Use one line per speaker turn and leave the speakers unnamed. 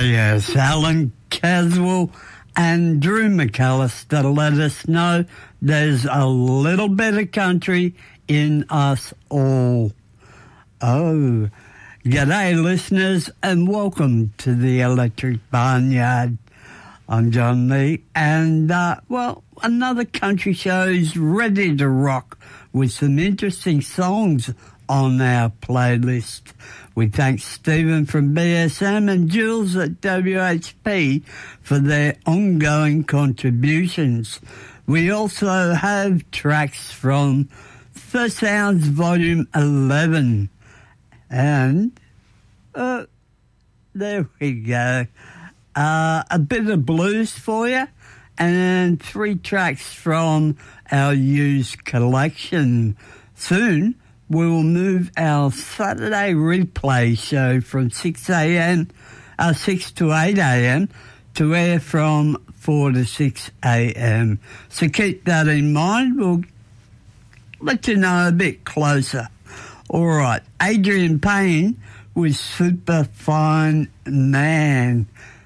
yes, Alan Caswell and Drew McAllister let us know there's a little bit of country in us all. Oh, g'day listeners and welcome to the Electric Barnyard. I'm John Lee and, another country show is ready to rock with some interesting songs on our playlist. We thank Stephen from BSM and Jules at WHP for their ongoing contributions. We also have tracks from The Sounds Volume 11. And, there we go. A bit of blues for you and 3 tracks from our used collection. Soon, we will move our Saturday replay show from 6 to 8 a.m. to air from 4 to 6 a.m. So keep that in mind. We'll let you know a bit closer. All right, Adrian Payne with Super Fine Man.